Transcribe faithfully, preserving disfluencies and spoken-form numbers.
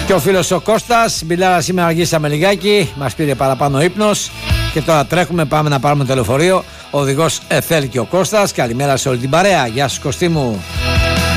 Και ο φίλος ο Κώστας, Μπιλάρα, σήμερα αργήσαμε λιγάκι, μας πήρε παραπάνω ύπνος και τώρα τρέχουμε, πάμε να πάρουμε το λεωφορείο. Ο οδηγός Εθέλ και ο Κώστας. Καλημέρα σε όλη την παρέα. Γεια σας Κωστή μου.